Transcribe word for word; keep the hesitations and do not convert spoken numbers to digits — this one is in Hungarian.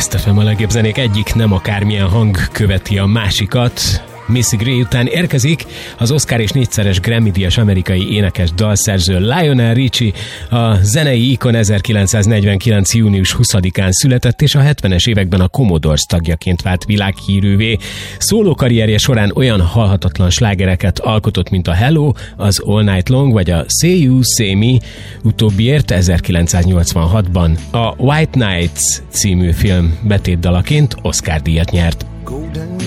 Last ef em, a legjobb zenék egyik nem akármilyen hang követi a másikat. Missy Gray után érkezik az Oscar és négyszeres Grammy-díjas amerikai énekes dalszerző Lionel Richie. A zenei ikon ezerkilencszáznegyvenkilenc. június huszadikán született, és a hetvenes években a Commodores tagjaként vált világhírűvé. Szóló karrierje során olyan halhatatlan slágereket alkotott, mint a Hello, az All Night Long vagy a Say You, Say Me, utóbbiért ezerkilencszáznyolcvanhatban a White Nights című film betétdalaként Oscar-díjat nyert.